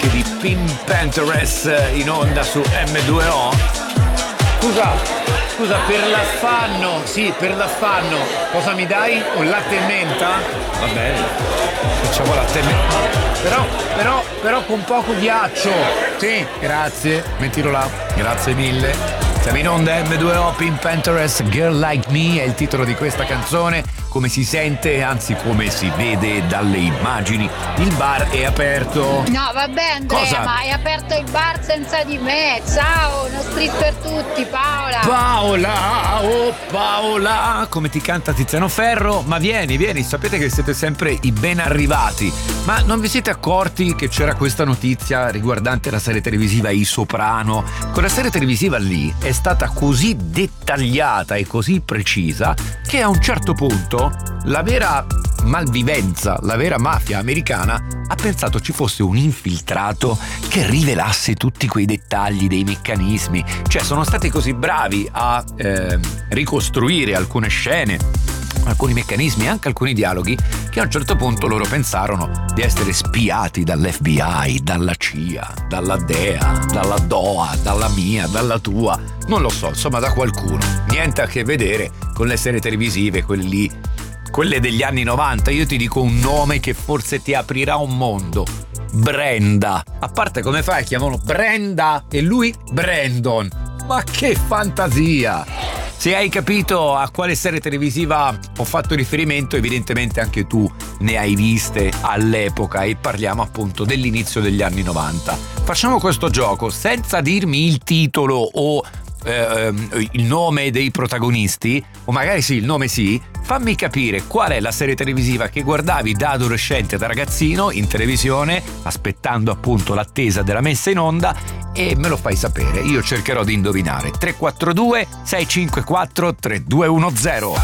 anche di Pink Panthers in onda su M2O. Scusa, per l'affanno, cosa mi dai? Un latte e menta? Va bene, facciamo latte e menta. Però con poco ghiaccio. Sì, grazie, mettilo là, grazie mille. Siamo in onda M2O, Pink Panthers, Girl Like Me è il titolo di questa canzone. Come si sente, anzi come si vede dalle immagini, il bar è aperto. No, vabbè Andrea, cosa? Ma hai aperto il bar senza di me. Ciao, uno street per tutti, Paola. Paola, come ti canta Tiziano Ferro? Ma vieni, sapete che siete sempre i ben arrivati. Ma non vi siete accorti che c'era questa notizia riguardante la serie televisiva I Soprano? Quella serie televisiva lì è stata così dettagliata e così precisa che a un certo punto la vera malvivenza, la vera mafia americana ha pensato ci fosse un infiltrato che rivelasse tutti quei dettagli dei meccanismi. Cioè sono stati così bravi a ricostruire alcune scene, alcuni meccanismi, anche alcuni dialoghi, che a un certo punto loro pensarono di essere spiati dall'FBI, dalla CIA, dalla DEA, dalla DOA, dalla mia, dalla tua, non lo so, insomma da qualcuno. Niente a che vedere con le serie televisive, quelle degli anni 90. Io ti dico un nome che forse ti aprirà un mondo. Brenda. A parte, come fai a chiamarlo Brenda e lui Brandon? Ma che fantasia! Se hai capito a quale serie televisiva ho fatto riferimento, evidentemente anche tu ne hai viste all'epoca, e parliamo appunto dell'inizio degli anni 90. Facciamo questo gioco senza dirmi il titolo o il nome dei protagonisti, o magari sì, il nome sì. Fammi capire qual è la serie televisiva che guardavi da adolescente, da ragazzino in televisione, aspettando appunto l'attesa della messa in onda, e me lo fai sapere. Io cercherò di indovinare. 342 654 3210.